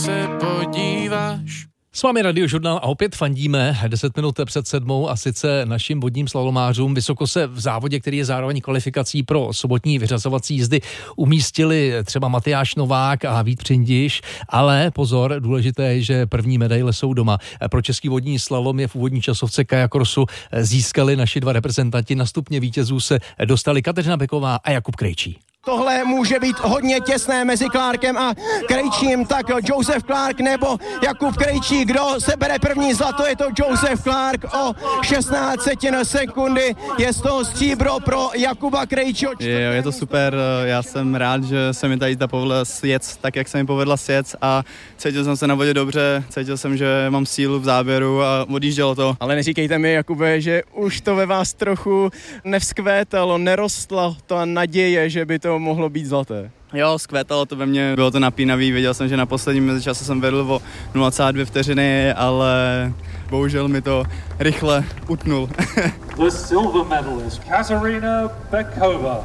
se podíváš. S vámi Radiožurnál a opět fandíme 10 minut před 7 a sice našim vodním slalomářům. Vysoko se v závodě, který je zároveň kvalifikací pro sobotní vyřazovací jízdy, umístili třeba Matyáš Novák a Vít Přindiš, ale pozor, důležité je, že první medaile jsou doma. Pro český vodní slalom je v úvodní časovce kajakrosu získali naši dva reprezentanti. Na stupně vítězů se dostali Kateřina Beková a Jakub Krejčí. Tohle může být hodně těsné mezi Clarkem a Krejčím, tak Joseph Clark nebo Jakub Krejčí, kdo se bere první zlato, je to Joseph Clark o 16 sekundy, je to stříbro pro Jakuba Krejčího. Je to super, já jsem rád, že se mi tady povedla sjet tak, jak se mi povedla sjet a cítil jsem se na vodě dobře, cítil jsem, že mám sílu v záběru a odjíždělo to. Ale neříkejte mi, Jakube, že už to ve vás trochu nevzkvétalo, nerostla ta naděje, že by to mohlo být zlaté. Jo, zkvétalo to ve mně, bylo to napínavý, věděl jsem, že na posledním mezičase jsem vedl o 0,2 vteřiny, ale bohužel mi to rychle utnul. The silver medalist, Kateřina Beková.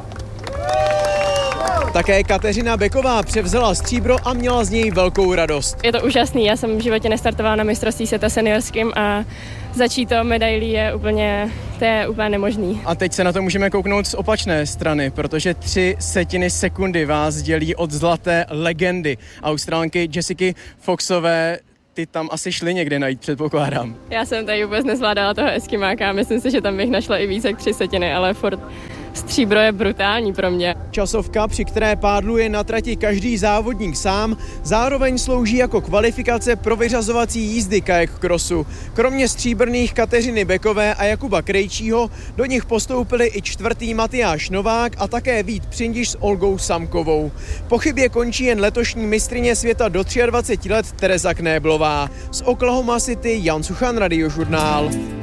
Také Kateřina Beková převzala stříbro a měla z něj velkou radost. Je to úžasný, já jsem v životě nestartovala na mistrovství světa seniorským a začít to medailí je úplně nemožný. A teď se na to můžeme kouknout z opačné strany, protože 3 sekundy vás dělí od zlaté legendy Australky Jessiky Foxové. Ty tam asi šly někde najít, předpokládám. Já jsem tady vůbec nezvládala toho eskimáka, myslím si, že tam bych našla i více jak 3 setiny, ale furt stříbro je brutální pro mě. Časovka, při které pádluje na trati každý závodník sám, zároveň slouží jako kvalifikace pro vyřazovací jízdy kayak crossu. Kromě stříbrných Kateřiny Bekové a Jakuba Krejčího do nich postoupili i 4. Matyáš Novák a také Vít Přindiš s Olgou Samkovou. Po chybě končí jen letošní mistryně světa do 23 let Tereza Knéblová. Z Oklahoma City Jan Suchan, Radiožurnál.